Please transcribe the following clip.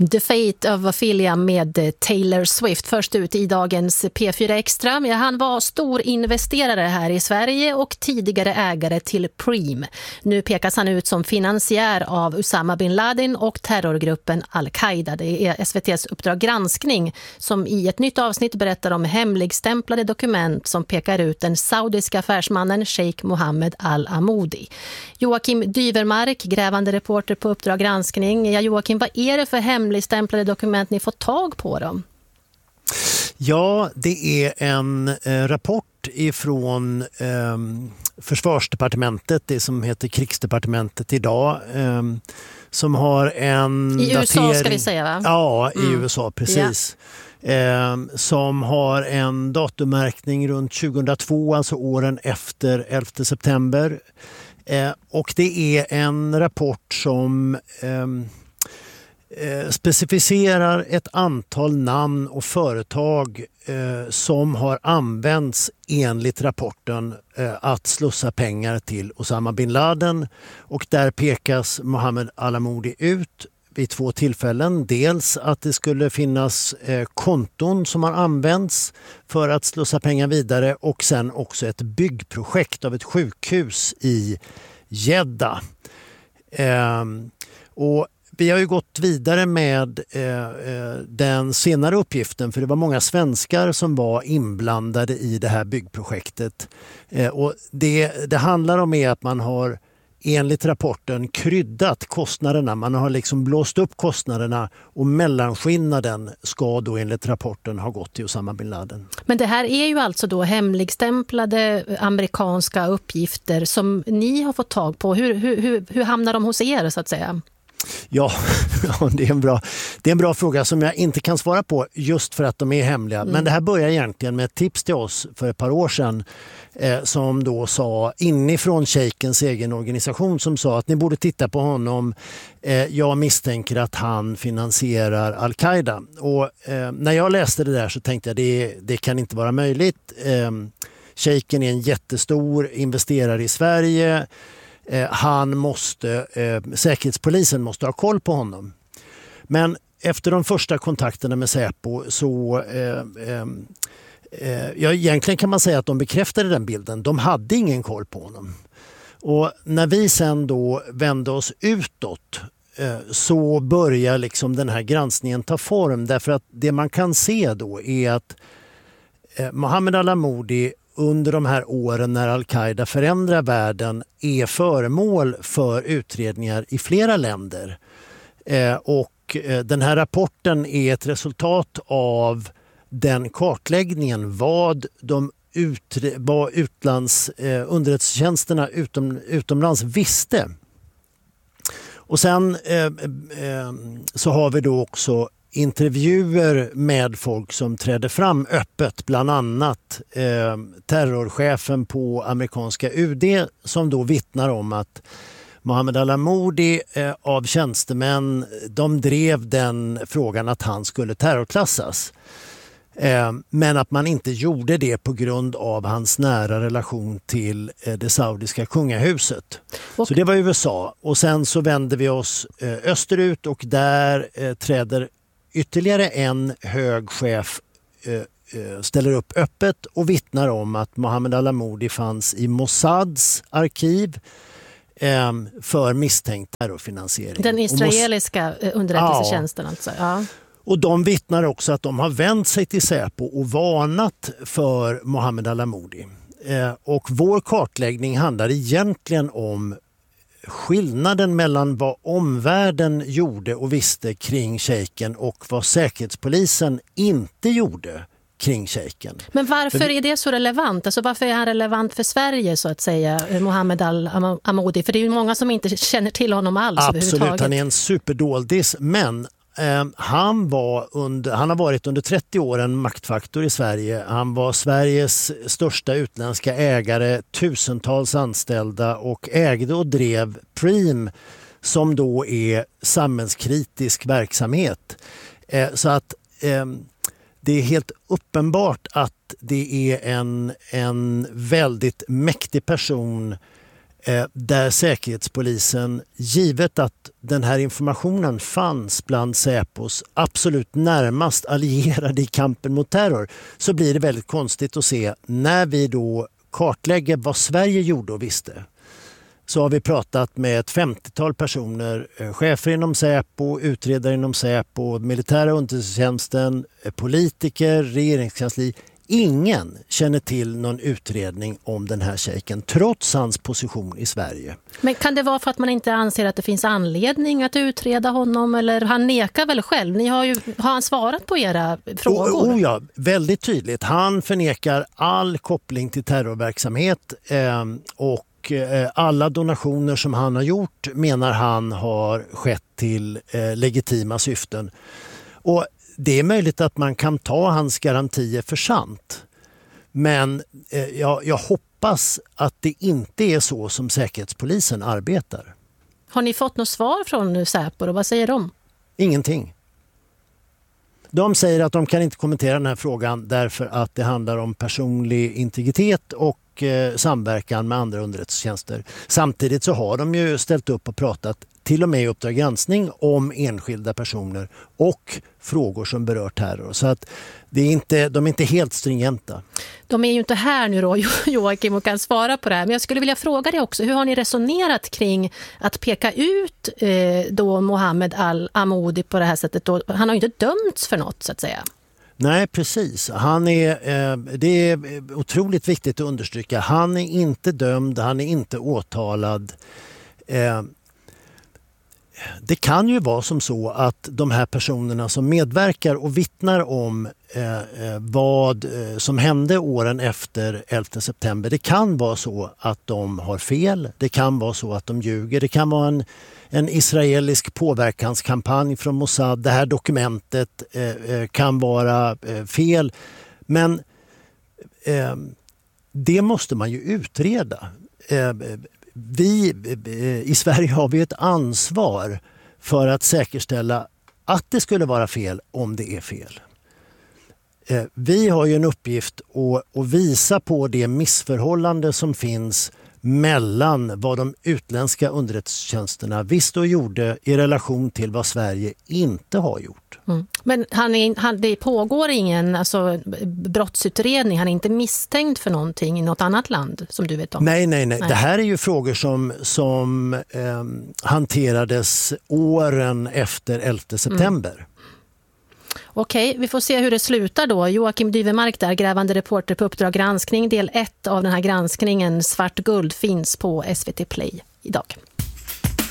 The Fate of Ophelia med Taylor Swift. Först ut i dagens P4 Extra. Ja, han var stor investerare här i Sverige och tidigare ägare till Preem. Nu pekas han ut som finansiär av Osama bin Laden och terrorgruppen Al-Qaida. Det är SVT:s Uppdrag granskning som i ett nytt avsnitt berättar om hemligstämplade dokument som pekar ut den saudiska affärsmannen Sheikh Mohammed Al-Amoudi. Joakim Dyvermark, grävande reporter på Uppdrag granskning. Ja, Joakim, vad är det för hemligstämplade dokument ni fått tag på dem? Ja, det är en rapport ifrån försvarsdepartementet, det som heter krigsdepartementet idag, som har en i USA datering, ska vi säga, va? Ja, i USA, precis. Ja. Som har en datummärkning runt 2002, alltså åren efter 11 september. Och det är en rapport som specificerar ett antal namn och företag som har använts enligt rapporten att slussa pengar till Osama bin Laden, och där pekas Mohammed Al-Amoudi ut vid 2 tillfällen. Dels att det skulle finnas konton som har använts för att slussa pengar vidare, och sen också ett byggprojekt av ett sjukhus i Jeddah. Och vi har ju gått vidare med den senare uppgiften, för det var många svenskar som var inblandade i det här byggprojektet. Och det handlar om är att man har enligt rapporten kryddat kostnaderna. Man har liksom blåst upp kostnaderna, och mellanskillnaden ska då enligt rapporten ha gått till Osama bin Laden. Men det här är ju alltså då hemligstämplade amerikanska uppgifter som ni har fått tag på. Hur hamnar de hos er, så att säga? Ja, det är en bra fråga som jag inte kan svara på just för att de är hemliga. Men det här börjar egentligen med ett tips till oss för ett par år sedan som då sa inifrån Sheikhens egen organisation, som sa att ni borde titta på honom. Jag misstänker att han finansierar Al-Qaida. Och när jag läste det där så tänkte jag det kan inte vara möjligt. Sheiken är en jättestor investerare i Sverige. Säkerhetspolisen måste ha koll på honom. Men efter de första kontakterna med Säpo så egentligen kan man säga att de bekräftade den bilden. De hade ingen koll på honom. Och när vi sen då vände oss utåt så börjar liksom den här granskningen ta form, därför att det man kan se då är att Mohammed Al-Amoudi under de här åren när Al-Qaida förändrar världen är föremål för utredningar i flera länder. Och den här rapporten är ett resultat av den kartläggningen vad underrättelsetjänsterna utomlands visste. Och sen så har vi då också intervjuer med folk som trädde fram öppet, bland annat terrorchefen på amerikanska UD, som då vittnar om att Mohammed Al-Amoudi av tjänstemän, de drev den frågan att han skulle terrorklassas. Men att man inte gjorde det på grund av hans nära relation till det saudiska kungahuset. Så det var USA. Och sen så vände vi oss österut, och där träder ytterligare en hög chef ställer upp öppet och vittnar om att Mohammed Al-Amoudi fanns i Mossads arkiv för misstänkt terrorfinansiering. Den israeliska underrättelsetjänsten alltså. Ja. Och de vittnar också att de har vänt sig till Säpo och varnat för Mohammed Al-Amoudi. Och vår kartläggning handlar egentligen om skillnaden mellan vad omvärlden gjorde och visste kring Sheiken och vad säkerhetspolisen inte gjorde kring Sheiken. Men varför är det så relevant? Alltså varför är han relevant för Sverige, så att säga, Mohammed Al-Amoudi? För det är ju många som inte känner till honom alls. Absolut, han är en superdoldis, men han har varit under 30 år en maktfaktor i Sverige. Han var Sveriges största utländska ägare, tusentals anställda, och ägde och drev Preem, som då är samhällskritisk verksamhet. Så att det är helt uppenbart att det är en väldigt mäktig person där Säkerhetspolisen, givet att den här informationen fanns bland Säpos absolut närmast allierade i kampen mot terror, så blir det väldigt konstigt att se när vi då kartlägger vad Sverige gjorde och visste. Så har vi pratat med ett 50-tal personer, chefer inom Säpo, utredare inom Säpo, militära underrättelsetjänsten, politiker, regeringskansli. Ingen känner till någon utredning om den här shejken trots hans position i Sverige. Men kan det vara för att man inte anser att det finns anledning att utreda honom, eller han nekar väl själv? Har han svarat på era frågor? Ja, väldigt tydligt. Han förnekar all koppling till terrorverksamhet och alla donationer som han har gjort menar han har skett till legitima syften. Och det är möjligt att man kan ta hans garantier för sant. Men jag hoppas att det inte är så som Säkerhetspolisen arbetar. Har ni fått något svar från Säpo och vad säger de? Ingenting. De säger att de kan inte kommentera den här frågan därför att det handlar om personlig integritet och samverkan med andra underrättelsetjänster. Samtidigt så har de ju ställt upp och pratat till och med i Uppdrag granskning om enskilda personer och frågor som berör terror. Så att de är inte helt stringenta. De är ju inte här nu då, Joakim, och kan svara på det här. Men jag skulle vilja fråga dig också, hur har ni resonerat kring att peka ut då Mohammed al-Amoudi på det här sättet? Då? Han har ju inte dömts för något, så att säga. Nej, precis. Det är otroligt viktigt att understryka. Han är inte dömd, han är inte åtalad. Det kan ju vara som så att de här personerna som medverkar och vittnar om vad som hände åren efter 11 september. Det kan vara så att de har fel, det kan vara så att de ljuger, det kan vara en israelisk påverkanskampanj från Mossad. Det här dokumentet kan vara fel, men det måste man ju utreda. Vi i Sverige har vi ett ansvar för att säkerställa att det skulle vara fel om det är fel. Vi har ju en uppgift att visa på det missförhållande som finns mellan vad de utländska underrättelsetjänsterna visste och gjorde i relation till vad Sverige inte har gjort. Mm. Men det pågår ingen brottsutredning, han är inte misstänkt för någonting i något annat land som du vet om? Nej. Det här är ju frågor som hanterades åren efter 11 september. Okej, vi får se hur det slutar då. Joakim Dyvemark där, grävande reporter på Uppdrag granskning. Del 1 av den här granskningen, Svart guld, finns på SVT Play idag.